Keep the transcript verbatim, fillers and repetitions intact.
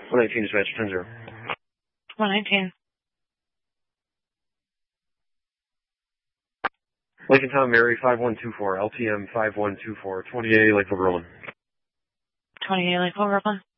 one nineteen dispatch, ten zero. one nineteen. Lincoln Tom Mary, five one two four, L T M five one two four, twenty-eight Lakeville, Berlin. twenty-eight Lakeville, Brooklyn.